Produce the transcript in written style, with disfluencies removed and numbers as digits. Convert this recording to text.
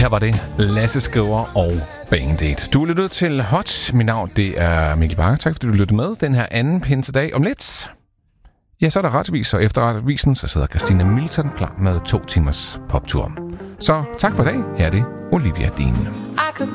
her var det Lasse Skriver og Band-Aid. Du lyttede til Hot. Mit navn, det er Mikkel Bakker. Tak fordi du lyttede med den her anden pinsedag. Om lidt, ja, så er der retsvis, og efter retvisen, så sidder Christina Milton klar med 2 timers poptur. Så tak for i dag. Her er det Olivia Dean. I could